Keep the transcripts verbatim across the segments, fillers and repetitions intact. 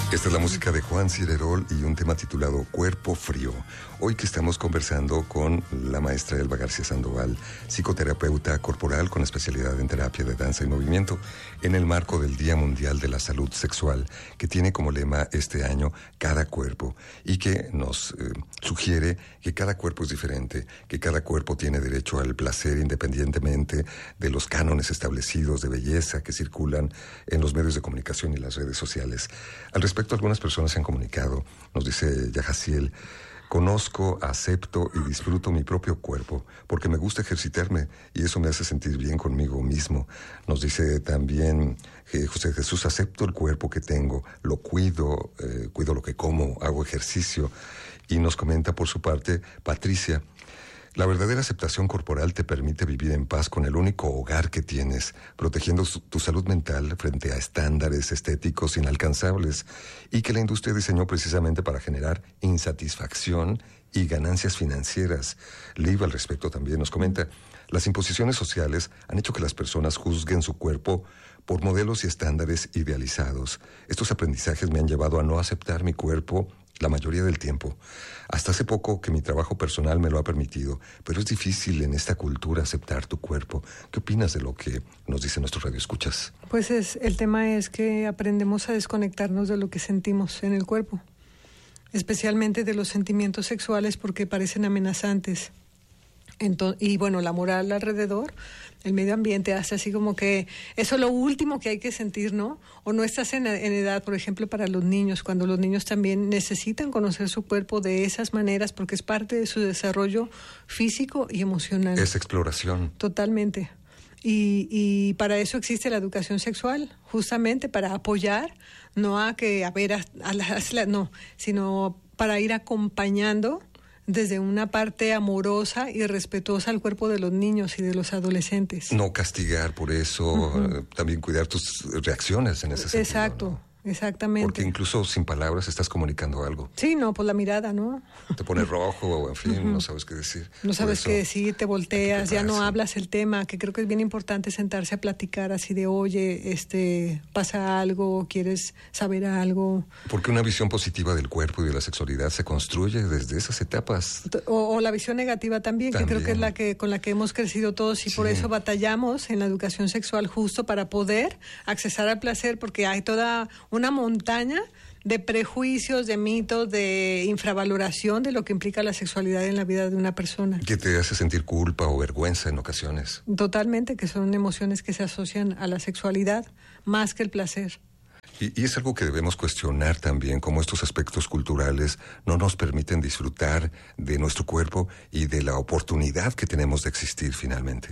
Esta es la música de Juan Cirerol y un tema titulado Cuerpo Frío. Hoy que estamos conversando con la maestra Elba García Sandoval, psicoterapeuta corporal con especialidad en terapia de danza y movimiento, en el marco del Día Mundial de la Salud Sexual, que tiene como lema este año Cada Cuerpo, y que nos eh, sugiere que cada cuerpo es diferente, que cada cuerpo tiene derecho al placer independientemente de los cánones establecidos de belleza que circulan en los medios de comunicación y las redes sociales. Al respecto, algunas personas se han comunicado, nos dice Yajaciel: conozco, acepto y disfruto mi propio cuerpo porque me gusta ejercitarme y eso me hace sentir bien conmigo mismo. Nos dice también eh, José Jesús: acepto el cuerpo que tengo, lo cuido, eh, cuido lo que como, hago ejercicio. Y nos comenta por su parte Patricia: la verdadera aceptación corporal te permite vivir en paz con el único hogar que tienes, protegiendo su, tu salud mental frente a estándares estéticos inalcanzables y que la industria diseñó precisamente para generar insatisfacción y ganancias financieras. Liv al respecto también nos comenta: las imposiciones sociales han hecho que las personas juzguen su cuerpo por modelos y estándares idealizados. Estos aprendizajes me han llevado a no aceptar mi cuerpo la mayoría del tiempo. Hasta hace poco que mi trabajo personal me lo ha permitido, pero es difícil en esta cultura aceptar tu cuerpo. ¿Qué opinas de lo que nos dicen nuestros radioescuchas? Pues es, el tema es que aprendemos a desconectarnos de lo que sentimos en el cuerpo, especialmente de los sentimientos sexuales, porque parecen amenazantes. Entonces, y bueno, la moral alrededor, el medio ambiente hace así como que eso es lo último que hay que sentir, ¿no? O no estás en, en edad, por ejemplo, para los niños, cuando los niños también necesitan conocer su cuerpo de esas maneras porque es parte de su desarrollo físico y emocional. Es exploración. Totalmente. Y, y para eso existe la educación sexual, justamente para apoyar, no a que, a ver, a, a la, a la, no, sino para ir acompañando desde una parte amorosa y respetuosa al cuerpo de los niños y de los adolescentes. No castigar por eso, uh-huh. También cuidar tus reacciones en ese sentido. Exacto, ¿no? Exactamente. Porque incluso sin palabras estás comunicando algo. Sí, no, por la mirada, ¿no? Te pones rojo, o en fin, uh-huh. no sabes qué decir. No sabes qué decir, te volteas, ya no hablas el tema, que creo que es bien importante sentarse a platicar así de, oye, este, pasa algo, quieres saber algo. Porque una visión positiva del cuerpo y de la sexualidad se construye desde esas etapas. O, o la visión negativa también, también, que creo que es la que con la que hemos crecido todos y sí. Por eso batallamos en la educación sexual justo para poder accesar al placer, porque hay toda una montaña de prejuicios, de mitos, de infravaloración de lo que implica la sexualidad en la vida de una persona. Que te hace sentir culpa o vergüenza en ocasiones. Totalmente, que son emociones que se asocian a la sexualidad más que el placer. Y, y es algo que debemos cuestionar también, cómo estos aspectos culturales no nos permiten disfrutar de nuestro cuerpo y de la oportunidad que tenemos de existir finalmente.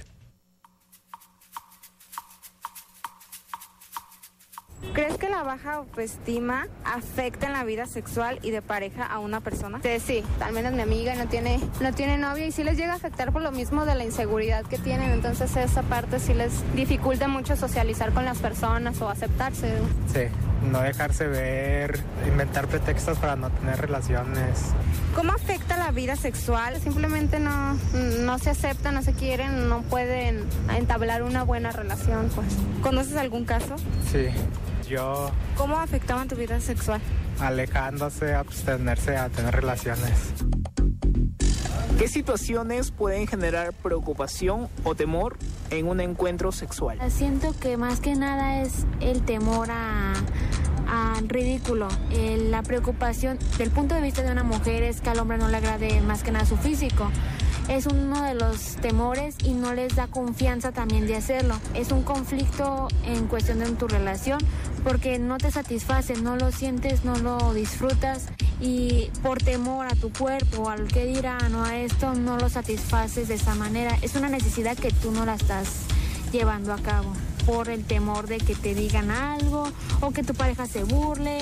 ¿Crees que la baja autoestima afecta en la vida sexual y de pareja a una persona? Sí, sí, al menos mi amiga no tiene, no tiene novio y sí les llega a afectar por lo mismo de la inseguridad que tienen, entonces esa parte sí les dificulta mucho socializar con las personas o aceptarse. Sí, no dejarse ver, inventar pretextos para no tener relaciones. ¿Cómo afecta la vida sexual? Simplemente no, no se aceptan, no se quieren, no pueden entablar una buena relación, pues. ¿Conoces algún caso? Sí. Yo... ¿Cómo afectaban tu vida sexual? Alejándose, abstenerse a tener relaciones. ¿Qué situaciones pueden generar preocupación o temor en un encuentro sexual? Siento que más que nada es el temor a... a ridículo. Eh, la preocupación del punto de vista de una mujer es que al hombre no le agrade más que nada su físico. Es uno de los temores y no les da confianza también de hacerlo. Es un conflicto en cuestión de tu relación porque no te satisface, no lo sientes, no lo disfrutas y por temor a tu cuerpo, al que dirán o a esto, no lo satisfaces de esa manera. Es una necesidad que tú no la estás llevando a cabo por el temor de que te digan algo o que tu pareja se burle.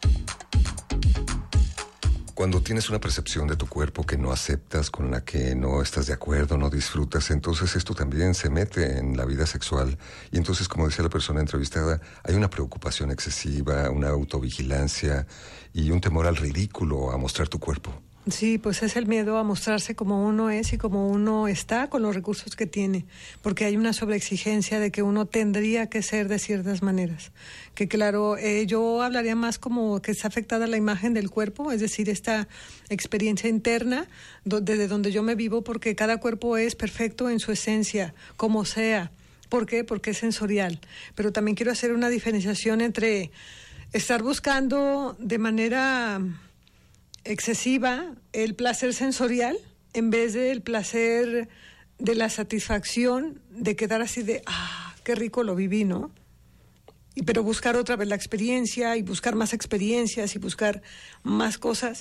Cuando tienes una percepción de tu cuerpo que no aceptas, con la que no estás de acuerdo, no disfrutas, entonces esto también se mete en la vida sexual. Y entonces, como decía la persona entrevistada, hay una preocupación excesiva, una autovigilancia y un temor al ridículo, a mostrar tu cuerpo. Sí, pues es el miedo a mostrarse como uno es y como uno está con los recursos que tiene, porque hay una sobreexigencia de que uno tendría que ser de ciertas maneras. Que claro, eh, yo hablaría más como que está afectada la imagen del cuerpo, es decir, esta experiencia interna do- desde donde yo me vivo, porque cada cuerpo es perfecto en su esencia, como sea. ¿Por qué? Porque es sensorial. Pero también quiero hacer una diferenciación entre estar buscando de manera excesiva el placer sensorial en vez del placer de la satisfacción de quedar así de, ah, qué rico lo viví, ¿no? Y, pero buscar otra vez la experiencia y buscar más experiencias y buscar más cosas.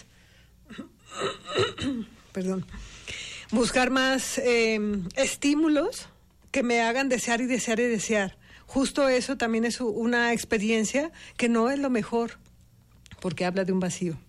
Perdón. Buscar más eh, estímulos que me hagan desear y desear y desear. Justo eso también es una experiencia que no es lo mejor, porque habla de un vacío.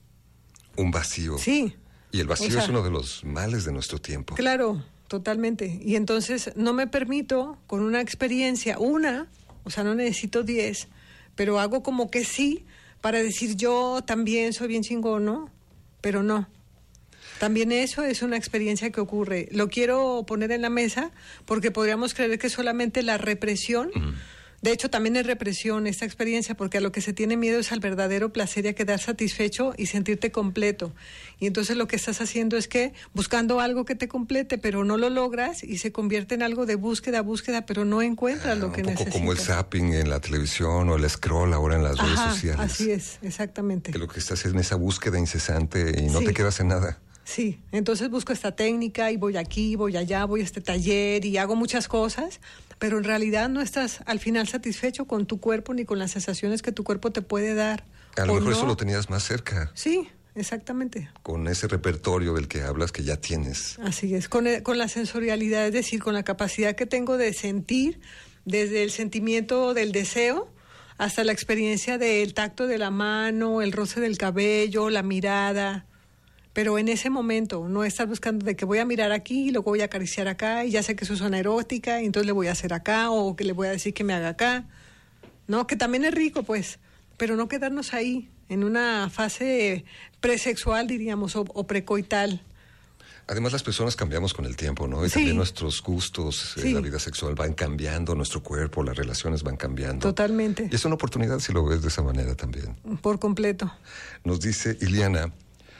Un vacío. Sí. Y el vacío o sea, es uno de los males de nuestro tiempo. Claro, totalmente. Y entonces no me permito con una experiencia, una, o sea, no necesito diez, pero hago como que sí para decir yo también soy bien chingón, ¿no? Pero no. También eso es una experiencia que ocurre. Lo quiero poner en la mesa porque podríamos creer que solamente la represión, uh-huh. De hecho también es represión esta experiencia, porque a lo que se tiene miedo es al verdadero placer y a quedar satisfecho y sentirte completo. Y entonces lo que estás haciendo es que buscando algo que te complete, pero no lo logras y se convierte en algo de búsqueda, búsqueda, pero no encuentras ah, lo que necesitas. Un poco como el zapping en la televisión o el scroll ahora en las Ajá, redes sociales. Así es, exactamente. Que lo que estás es en esa búsqueda incesante y no sí. te quedas en nada. Sí, entonces busco esta técnica y voy aquí, voy allá, voy a este taller y hago muchas cosas, pero en realidad no estás al final satisfecho con tu cuerpo ni con las sensaciones que tu cuerpo te puede dar. A lo mejor no. eso lo tenías más cerca. Sí, exactamente. Con ese repertorio del que hablas que ya tienes. Así es, con, el, con la sensorialidad, es decir, con la capacidad que tengo de sentir, desde el sentimiento del deseo hasta la experiencia del tacto de la mano, el roce del cabello, la mirada. Pero en ese momento, no estar buscando de que voy a mirar aquí y luego voy a acariciar acá y ya sé que eso suena erótica y entonces le voy a hacer acá o que le voy a decir que me haga acá. No, que también es rico, pues, pero no quedarnos ahí en una fase presexual, diríamos, o, o precoital. Además, las personas cambiamos con el tiempo, ¿no? Y sí. también nuestros gustos en sí. la vida sexual van cambiando, nuestro cuerpo, las relaciones van cambiando. Totalmente. Y es una oportunidad si lo ves de esa manera también. Por completo. Nos dice Iliana...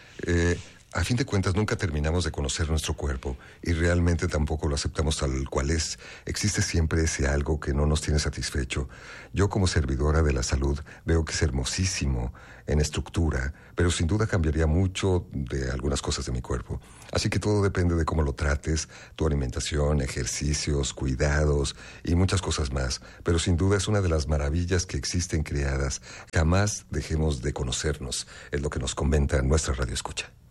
Eh, a fin de cuentas nunca terminamos de conocer nuestro cuerpo y realmente tampoco lo aceptamos tal cual es. Existe siempre ese algo que no nos tiene satisfecho. Yo como servidora de la salud veo que es hermosísimo en estructura, pero sin duda cambiaría mucho de algunas cosas de mi cuerpo. Así que todo depende de cómo lo trates, tu alimentación, ejercicios, cuidados y muchas cosas más. Pero sin duda es una de las maravillas que existen creadas. Jamás dejemos de conocernos, es lo que nos comenta nuestra radio escucha.